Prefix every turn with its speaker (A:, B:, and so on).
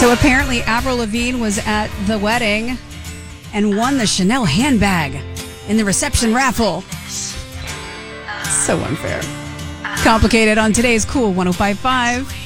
A: So apparently Avril Lavigne was at the wedding and won the Chanel handbag in the reception raffle. So unfair. Complicated on today's Cool 105.5.